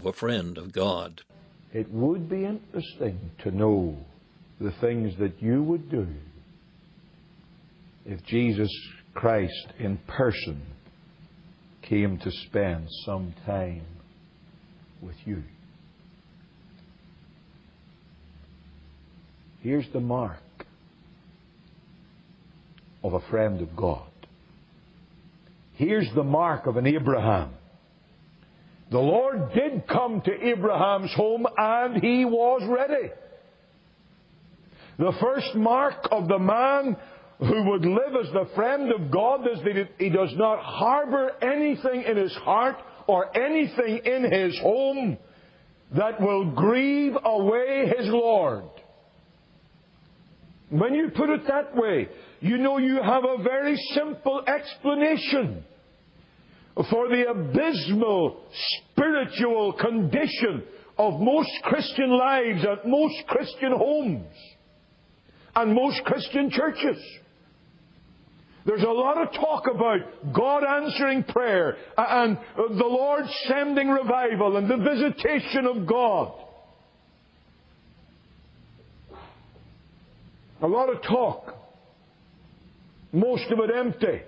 a friend of God. It would be interesting to know the things that you would do if Jesus Christ in person came to spend some time with you. Here's the mark of a friend of God. Here's the mark of an Abraham. The Lord did come to Abraham's home and he was ready. The first mark of the man who would live as the friend of God is that he does not harbor anything in his heart or anything in his home that will grieve away his Lord. When you put it that way, you know you have a very simple explanation for the abysmal spiritual condition of most Christian lives and most Christian homes and most Christian churches. There's a lot of talk about God answering prayer and the Lord sending revival and the visitation of God. A lot of talk. Most of it empty.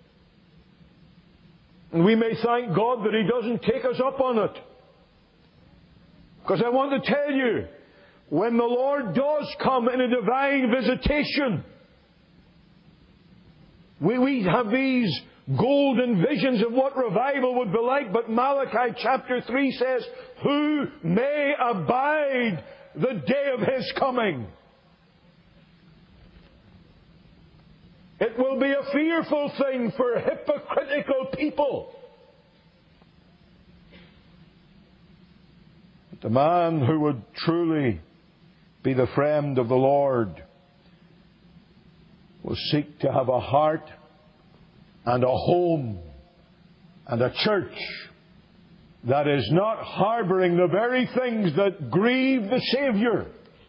And we may thank God that He doesn't take us up on it. Because I want to tell you, when the Lord does come in a divine visitation, we have these golden visions of what revival would be like, but Malachi chapter 3 says, who may abide the day of His coming? It will be a fearful thing for hypocritical people. But the man who would truly be the friend of the Lord will seek to have a heart and a home and a church that is not harbouring the very things that grieve the Saviour.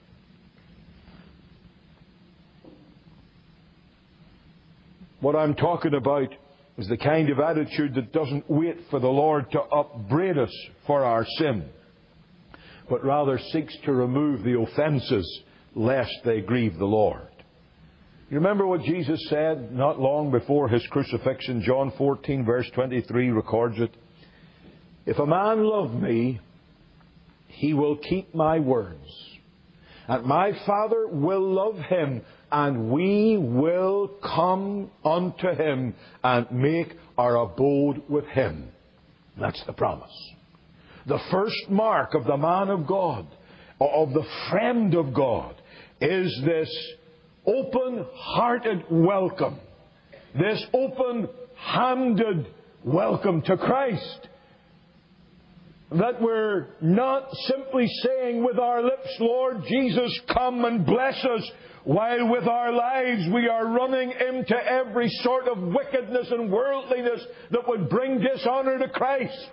What I'm talking about is the kind of attitude that doesn't wait for the Lord to upbraid us for our sin, but rather seeks to remove the offences lest they grieve the Lord. You remember what Jesus said not long before His crucifixion? John 14 verse 23 records it. If a man love me, he will keep my words, and my Father will love him, and we will come unto him and make our abode with him. That's the promise. The first mark of the man of God, of the friend of God, is this open-hearted welcome. This open-handed welcome to Christ. That we're not simply saying with our lips, Lord Jesus, come and bless us, while with our lives we are running into every sort of wickedness and worldliness that would bring dishonour to Christ.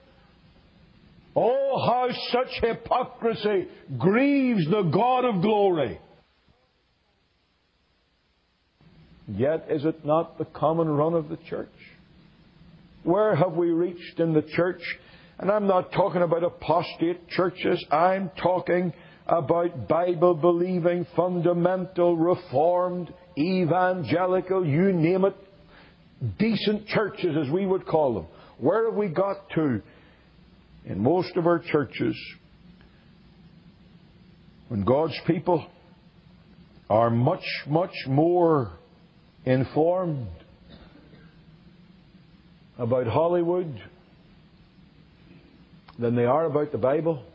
Oh, how such hypocrisy grieves the God of glory. Yet is it not the common run of the church? Where have we reached in the church? And I'm not talking about apostate churches. I'm talking about Bible-believing, fundamental, reformed, evangelical, you name it, decent churches as we would call them. Where have we got to in most of our churches when God's people are much, much more informed about Hollywood than they are about the Bible?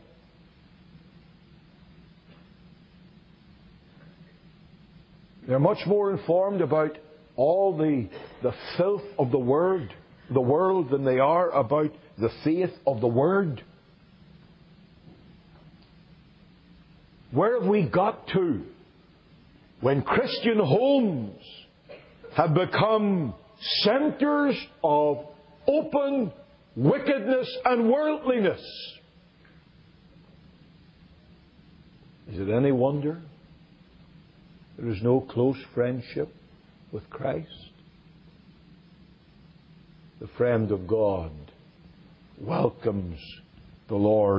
They're much more informed about all the filth of the world than they are about the faith of the Word. Where have we got to when Christian homes have become centres of open wickedness and worldliness? Is it any wonder there is no close friendship with Christ? The friend of God welcomes the Lord